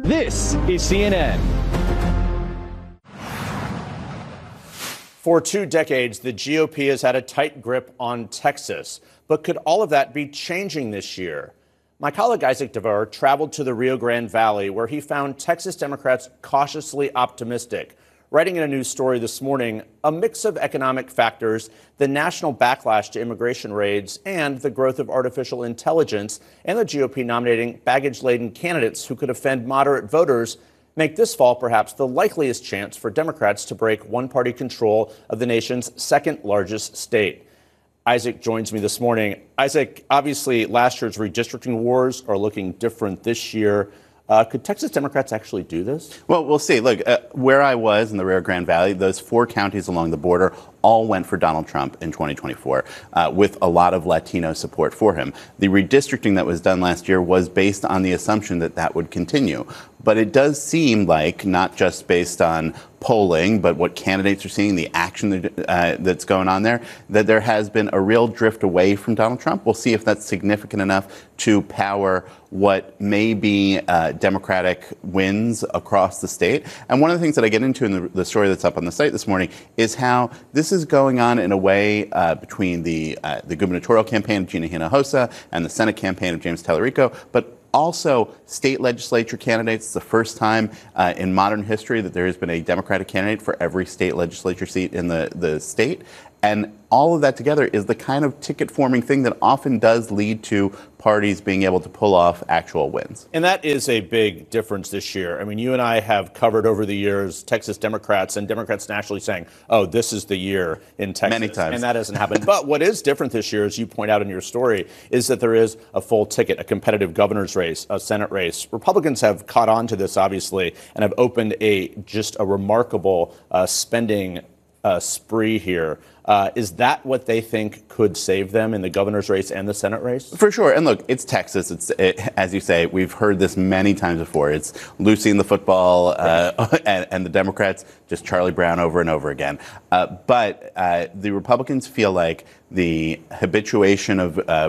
This is CNN. For 2 decades, the GOP has had a tight grip on Texas. But could all of that be changing this year? My colleague Isaac DeVore traveled to the Rio Grande Valley, where he found Texas Democrats cautiously optimistic. Writing in a news story this morning, a mix of economic factors, the national backlash to immigration raids, and the growth of artificial intelligence, and the GOP nominating baggage-laden candidates who could offend moderate voters make this fall perhaps the likeliest chance for Democrats to break one-party control of the nation's second largest state. Isaac joins me this morning. Isaac, obviously last year's redistricting wars are looking different this year. Could Texas Democrats actually do this? Well, we'll see. Look, where I was in the Rio Grande Valley, those 4 counties along the border all went for Donald Trump in 2024 with a lot of Latino support for him. The redistricting that was done last year was based on the assumption that that would continue. But it does seem like, not just based on polling, but what candidates are seeing, the action that's going on there, that there has been a real drift away from Donald Trump. We'll see if that's significant enough to power what may be Democratic wins across the state. And one of the things that I get into in the story that's up on the site this morning is how this is going on in a way between the gubernatorial campaign of Gina Hinojosa and the Senate campaign of James Tallarico, but also state legislature candidates. It's the first time in modern history that there has been a Democratic candidate for every state legislature seat in the state. And all of that together is the kind of ticket-forming thing that often does lead to parties being able to pull off actual wins. And that is a big difference this year. I mean, you and I have covered over the years Texas Democrats and Democrats nationally saying, oh, this is the year in Texas. Many times. And that hasn't happened. But what is different this year, as you point out in your story, is that there is a full ticket, a competitive governor's race, a Senate race. Republicans have caught on to this, obviously, and have opened just a remarkable spending spree here. Is that what they think could save them in the governor's race and the Senate race? For sure. And look, it's Texas. As you say, we've heard this many times before. It's Lucy in the football and the Democrats, just Charlie Brown over and over again. But the Republicans feel like the habituation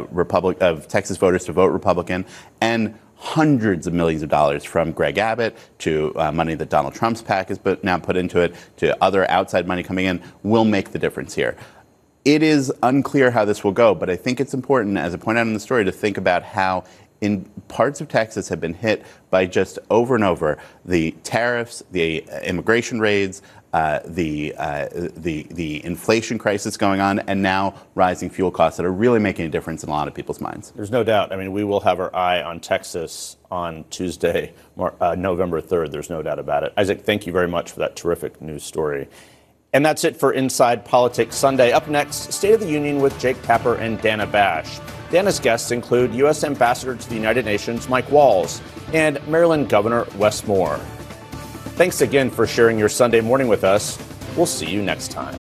of Texas voters to vote Republican and hundreds of millions of dollars from Greg Abbott to money that Donald Trump's PAC has now put into it to other outside money coming in will make the difference here. It is unclear how this will go, but I think it's important, as I point out in the story, to think about how in parts of Texas have been hit by just over and over the tariffs, the immigration raids, the inflation crisis going on, and now rising fuel costs that are really making a difference in a lot of people's minds. There's no doubt. I mean, we will have our eye on Texas on Tuesday, November 3rd. There's no doubt about it. Isaac, thank you very much for that terrific news story. And that's it for Inside Politics Sunday. Up next, State of the Union with Jake Tapper and Dana Bash. Dana's guests include U.S. Ambassador to the United Nations Mike Walls and Maryland Governor Wes Moore. Thanks again for sharing your Sunday morning with us. We'll see you next time.